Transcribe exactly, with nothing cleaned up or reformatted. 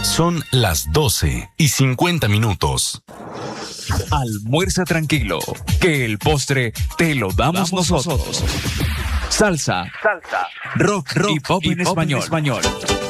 Son las doce y cincuenta minutos. Almuerza tranquilo, que el postre te lo damos, damos nosotros. nosotros. Salsa, Salsa, rock, rock y pop, y en, pop español. en español.